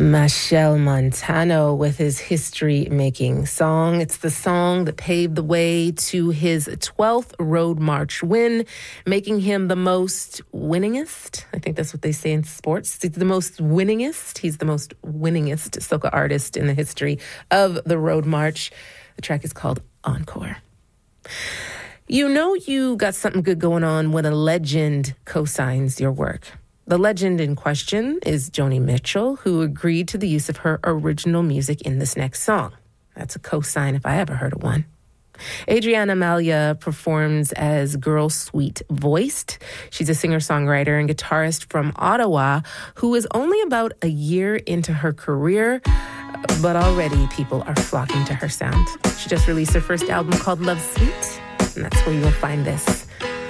Machel Montano with his history-making song. It's the song that paved the way to his 12th Road March win, making him the most winningest. I think that's what they say in sports. He's the most winningest. He's the most winningest soca artist in the history of the Road March. The track is called Encore. You know you got something good going on when a legend co-signs your work. The legend in question is Joni Mitchell, who agreed to the use of her original music in this next song. That's a co-sign if I ever heard of one. Adriana Malia performs as Girl Sweet Voiced. She's a singer-songwriter and guitarist from Ottawa who is only about a year into her career, but already people are flocking to her sound. She just released her first album called Love Sweet, and that's where you'll find this.